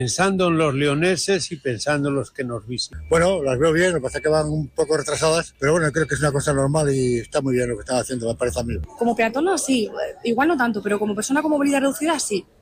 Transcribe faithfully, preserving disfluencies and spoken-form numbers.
Pensando en los leoneses y pensando en los que nos visitan. Bueno, las veo bien, lo que pasa es que van un poco retrasadas, pero bueno, creo que es una cosa normal y está muy bien lo que están haciendo, me parece a mí. Como peatona sí, igual no tanto, pero como persona con movilidad reducida sí.